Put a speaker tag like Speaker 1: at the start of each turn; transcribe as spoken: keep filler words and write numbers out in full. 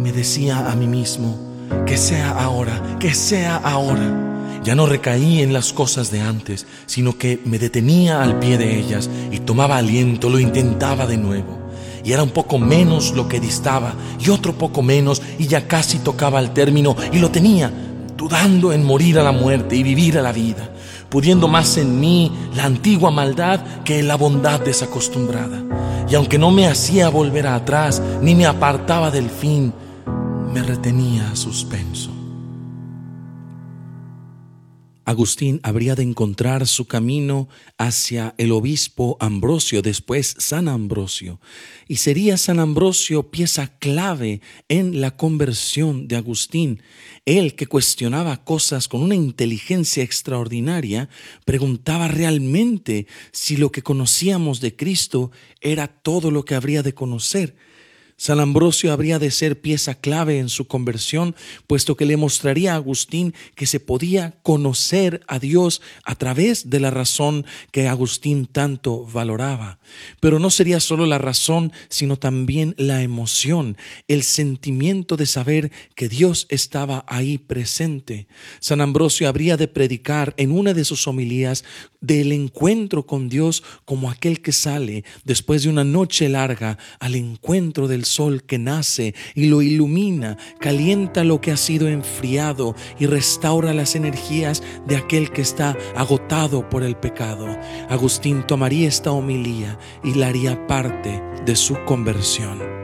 Speaker 1: me decía a mí mismo: que sea ahora, que sea ahora. Ya no recaí en las cosas de antes, sino que me detenía al pie de ellas y tomaba aliento, lo intentaba de nuevo. Y era un poco menos lo que distaba, y otro poco menos, y ya casi tocaba al término, y lo tenía, dudando en morir a la muerte y vivir a la vida, pudiendo más en mí la antigua maldad que en la bondad desacostumbrada. Y aunque no me hacía volver atrás, ni me apartaba del fin, me retenía suspenso. Agustín habría de encontrar su camino hacia el obispo Ambrosio, después San Ambrosio, y sería San Ambrosio pieza clave en la conversión de Agustín. Él, que cuestionaba cosas con una inteligencia extraordinaria, preguntaba realmente si lo que conocíamos de Cristo era todo lo que habría de conocer. San Ambrosio habría de ser pieza clave en su conversión, puesto que le mostraría a Agustín que se podía conocer a Dios a través de la razón que Agustín tanto valoraba. Pero no sería solo la razón, sino también la emoción, el sentimiento de saber que Dios estaba ahí presente. San Ambrosio habría de predicar en una de sus homilías del encuentro con Dios como aquel que sale después de una noche larga al encuentro del sol que nace y lo ilumina, calienta lo que ha sido enfriado y restaura las energías de aquel que está agotado por el pecado. Agustín tomaría esta homilía y la haría parte de su conversión.